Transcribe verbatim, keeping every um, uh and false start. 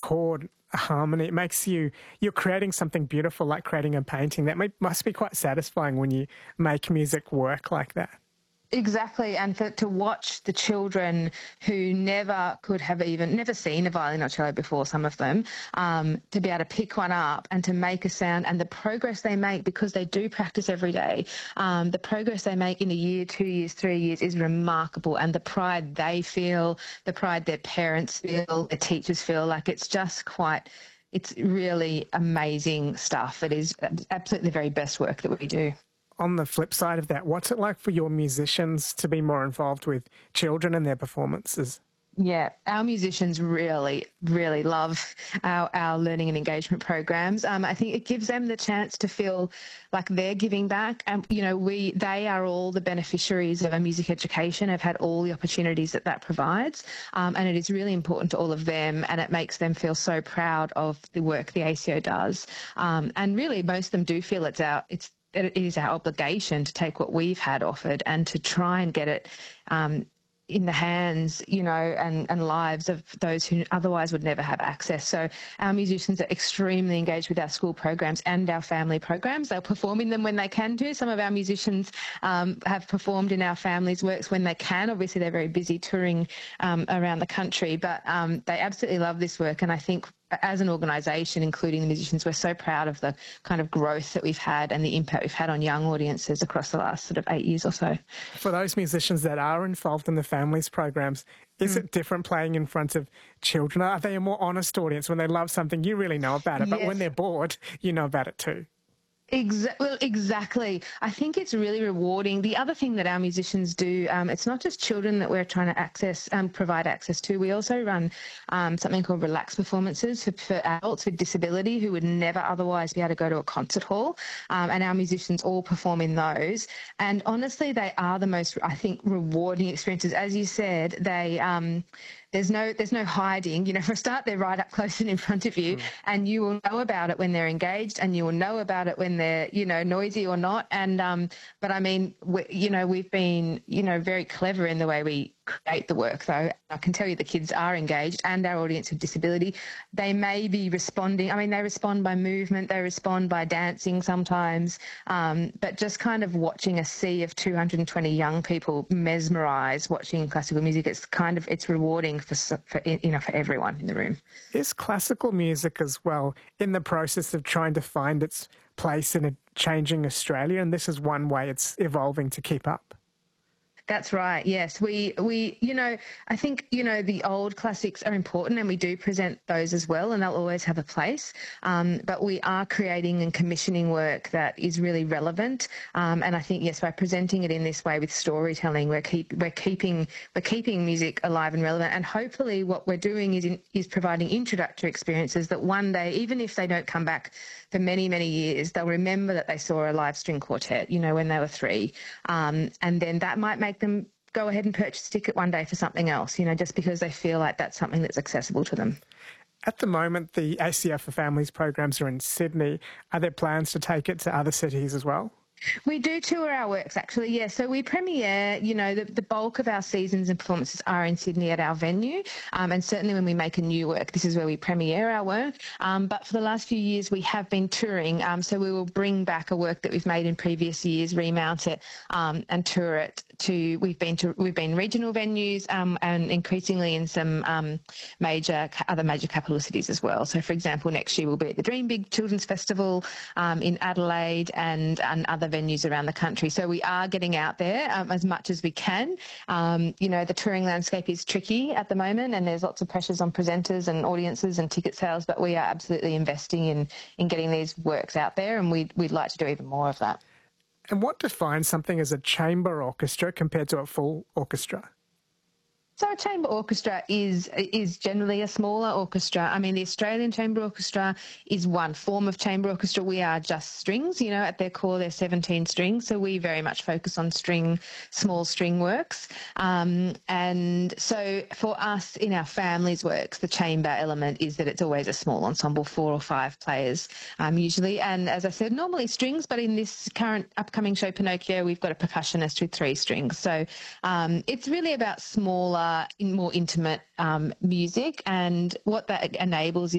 chord harmony. It makes you, you're creating something beautiful, like creating a painting. That may, must be quite satisfying when you make music work like that. Exactly, and for, to watch the children who never could have even, never seen a violin or cello before, some of them, um, to be able to pick one up and to make a sound, and the progress they make because they do practice every day, um, the progress they make in a year, two years, three years is remarkable, and the pride they feel, the pride their parents feel, their teachers feel, like it's just quite, it's really amazing stuff. It is absolutely the very best work that we do. On the flip side of that, what's it like for your musicians to be more involved with children and their performances? Yeah, our musicians really, really love our, our learning and engagement programs. Um, I think it gives them the chance to feel like they're giving back. And, you know, we they are all the beneficiaries of a music education, have had all the opportunities that that provides. Um, and it is really important to all of them, and it makes them feel so proud of the work the A C O does. Um, and really, most of them do feel it's our, it's it is our obligation to take what we've had offered and to try and get it um, in the hands, you know, and, and lives of those who otherwise would never have access. So our musicians are extremely engaged with our school programs and our family programs. They'll perform in them when they can do. Some of our musicians um, have performed in our families' works when they can. Obviously, they're very busy touring um, around the country, but um, they absolutely love this work. And I think as an organisation, including the musicians, we're so proud of the kind of growth that we've had and the impact we've had on young audiences across the last sort of eight years or so. For those musicians that are involved in the families programs, is mm. it different playing in front of children? Are they a more honest audience? When they love something, you really know about it, but yes. when they're bored, you know about it too. Exa- well, exactly. I think it's really rewarding. The other thing that our musicians do, um, it's not just children that we're trying to access, um, provide access to. We also run um, something called Relax Performances for, for adults with disability who would never otherwise be able to go to a concert hall. Um, and our musicians all perform in those. And honestly, they are the most, I think, rewarding experiences. As you said, they... Um, There's no there's no hiding. You know, for a start, they're right up close and in front of you, mm. and you will know about it when they're engaged, and you will know about it when they're, you know, noisy or not. And um, but I mean, we, you know, we've been, you know, very clever in the way we create the work, though. I can tell you the kids are engaged, and our audience with disability, they may be responding. I mean, they respond by movement, they respond by dancing sometimes, um, but just kind of watching a sea of two hundred twenty young people mesmerised watching classical music, it's kind of, it's rewarding for, for you know, for everyone in the room. Is classical music as well in the process of trying to find its place in a changing Australia, and this is one way it's evolving to keep up? That's right. Yes, we we you know I think you know the old classics are important, and we do present those as well, and they'll always have a place. Um, but we are creating and commissioning work that is really relevant, um, and I think yes, by presenting it in this way with storytelling, we're keep we're keeping we're keeping music alive and relevant. And hopefully, what we're doing is in, is providing introductory experiences that one day, even if they don't come back for many many years, they'll remember that they saw a live string quartet, you know, when they were three, um, and then that might make them go ahead and purchase a ticket one day for something else, you know, just because they feel like that's something that's accessible to them. At the moment, the A C F for Families programs are in Sydney. Are there plans to take it to other cities as well? We do tour our works, actually, yeah. So we premiere, you know, the, the bulk of our seasons and performances are in Sydney at our venue. Um, and certainly when we make a new work, this is where we premiere our work. Um, but for the last few years, we have been touring. Um, so we will bring back a work that we've made in previous years, remount it um, and tour it to, we've been to, we've been regional venues um, and increasingly in some um, major, other major capital cities as well. So for example, next year we'll be at the Dream Big Children's Festival um, in Adelaide and, and other venues around the country. So we are getting out there um, as much as we can. Um, you know, the touring landscape is tricky at the moment, and there's lots of pressures on presenters and audiences and ticket sales, but we are absolutely investing in, in getting these works out there, and we'd, we'd like to do even more of that. And what defines something as a chamber orchestra compared to a full orchestra? So a chamber orchestra is is generally a smaller orchestra. I mean, the Australian Chamber Orchestra is one form of chamber orchestra. We are just strings, you know, at their core they're seventeen strings, so we very much focus on string, small string works. Um, and so for us in our families' works, the chamber element is that it's always a small ensemble, four or five players um, usually. And as I said, normally strings, but in this current upcoming show, Pinocchio, we've got a percussionist with three strings. So um, it's really about smaller, in more intimate um, music, and what that enables is